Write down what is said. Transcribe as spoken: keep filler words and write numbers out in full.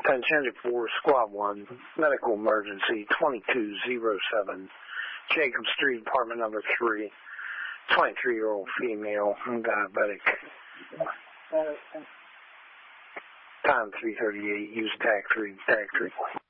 Attention for Squad one, medical emergency twenty-two oh seven, Jacob Street, apartment number three, twenty-three-year-old female, diabetic. Time three thirty-eight, use tag three, tag three.